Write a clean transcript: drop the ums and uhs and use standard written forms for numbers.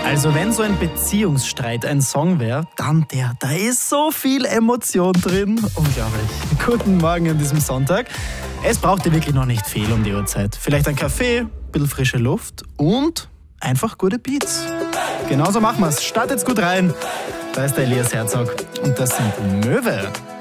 Also wenn so ein Beziehungsstreit ein Song wäre, dann der. Da ist so viel Emotion drin. Unglaublich. Guten Morgen an diesem Sonntag. Es braucht dir wirklich noch nicht viel um die Uhrzeit. Vielleicht ein Kaffee, ein bisschen frische Luft und einfach gute Beats. Genauso machen wir's. Startet's gut rein. Da ist der Elias Herzog und das sind Möwe.